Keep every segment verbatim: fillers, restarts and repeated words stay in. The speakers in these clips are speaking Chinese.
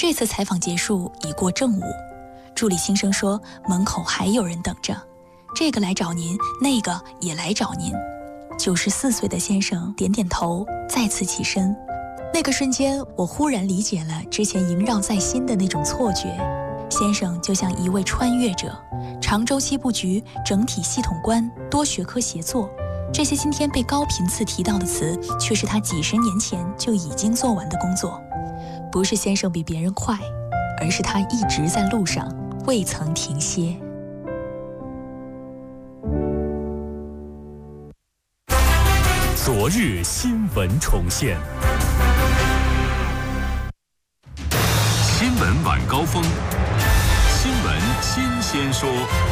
这次采访结束已过正午，助理新生说门口还有人等着，这个来找您，那个也来找您。九十四岁的先生点点头，再次起身。那个瞬间，我忽然理解了之前萦绕在心的那种错觉。先生就像一位穿越者，长周期布局、整体系统观、多学科协作，这些今天被高频次提到的词，却是他几十年前就已经做完的工作。不是先生比别人快，而是他一直在路上，未曾停歇。 昨日新闻重现，新闻晚高峰，新闻新鲜说。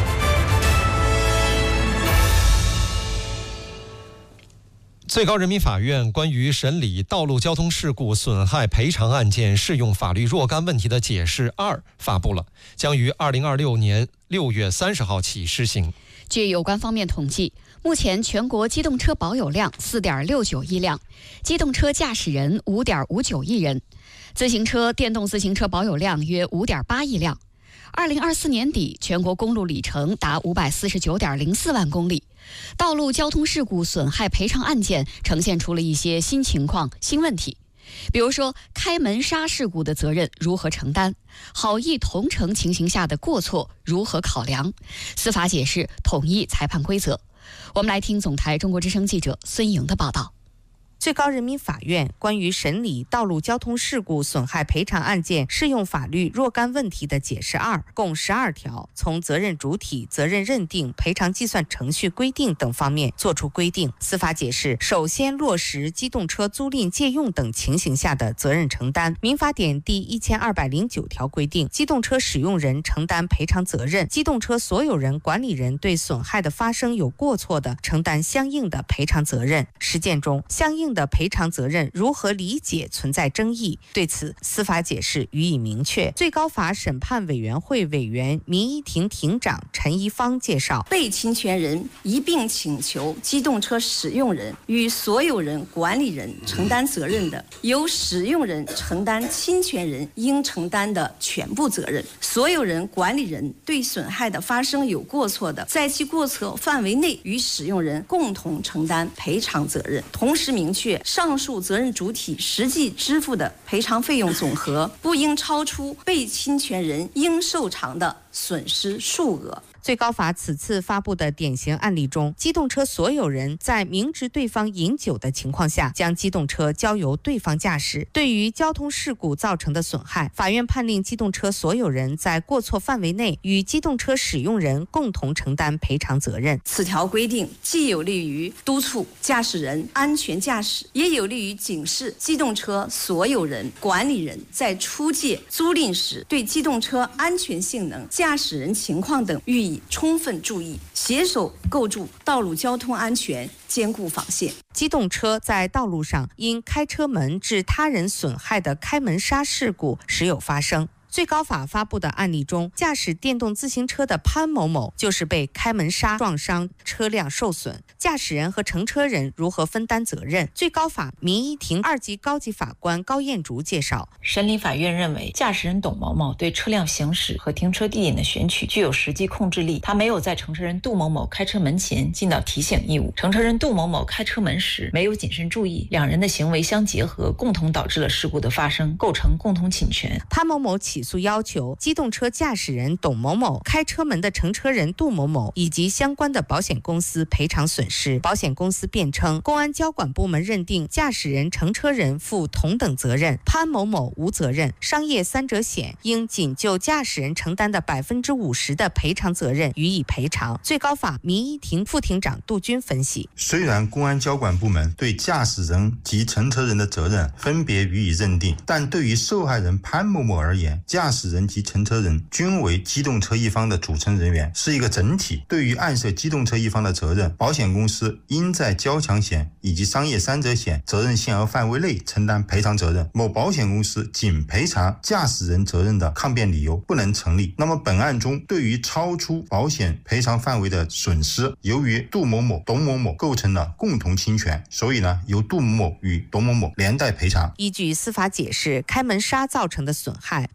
最高人民法院关于审理道路交通事故损害赔偿案件适用法律若干问题的解释二发布了，将于二零二六年六月三十号起施行。 据有关方面统计，目前全国机动车保有量 四点六九亿辆，机动车驾驶人 五点五九亿人，自行车、电动自行车保有量约 五点八亿辆。二零二四年底，全国公路里程达 五百四十九点零四万公里。道路交通事故损害赔偿案件呈现出了一些新情况、新问题。比如说，开门刹事故的责任如何承担？好意同乘情形下的过错如何考量？司法解释统一裁判规则。我们来听总台中国之声记者孙莹的报道。 最高人民法院关于审理道路交通事故损害赔偿案件适用法律若干问题的解释二共十二条，从责任主体、责任认定、赔偿计算程序规定等方面作出规定。司法解释首先落实机动车租赁借用等情形下的责任承担。民法典第一千二百零九条规定，机动车使用人承担赔偿责任，机动车所有人、管理人对损害的发生有过错的，承担相应的赔偿责任。实践中，相应的赔偿责任如何理解存在争议，对此司法解释予以明确。最高法审判委员会委员、民一庭庭长陈一方介绍， 被侵权人一并请求机动车使用人与所有人、管理人承担责任的，由使用人承担侵权人应承担的全部责任；所有人、管理人对损害的发生有过错的，在其过错范围内与使用人共同承担赔偿责任。同时明确，上述责任主体实际支付的赔偿费用总和不应超出被侵权人应受偿的损失数额。 最高法此次发布的典型案例中，机动车所有人在明知对方饮酒的情况下，将机动车交由对方驾驶，对于交通事故造成的损害，法院判令机动车所有人在过错范围内与机动车使用人共同承担赔偿责任。 此条规定既有利于督促驾驶人安全驾驶，也有利于警示机动车所有人、管理人在出借、租赁时对机动车安全性能、驾驶人情况等予以充分注意，携手构筑道路交通安全坚固防线。 机动车在道路上因开车门致他人损害的开门刹事故时有发生。最高法发布的案例中，驾驶电动自行车的潘某某就是被开门刹撞伤，车辆受损，驾驶人和乘车人如何分担责任？最高法民一庭二级高级法官高艳竹介绍， 审理法院认为，驾驶人董某某对车辆行驶和停车地点的选取具有实际控制力，他没有在乘车人杜某某开车门前尽到提醒义务，乘车人杜某某开车门时没有谨慎注意，两人的行为相结合，共同导致了事故的发生，构成共同侵权。 潘某某起诉要求机动车驾驶人董某某、开车门的乘车人杜某某以及相关的保险公司赔偿损失。保险公司辩称，公安交管部门认定驾驶人、乘车人负同等责任，潘某某无责任，商业三者险应仅就驾驶人承担的百分之五十的赔偿责任予以赔偿。最高法民一庭副庭长杜军分析， 虽然公安交管部门对驾驶人及乘车人的责任分别予以认定，但对于受害人潘某某而言，驾驶人及乘车人均为机动车一方的组成人员，是一个整体。对于案涉机动车一方的责任，保险公司应在交强险以及商业三者险责任限额范围内承担赔偿责任。某保险公司仅赔偿驾驶人责任的抗辩理由不能成立。那么本案中，对于超出保险赔偿范围的损失，由于杜某某、董某某构成了共同侵权，所以呢，由杜某某与董某某连带赔偿。 依据司法解释，开门刹造成的损害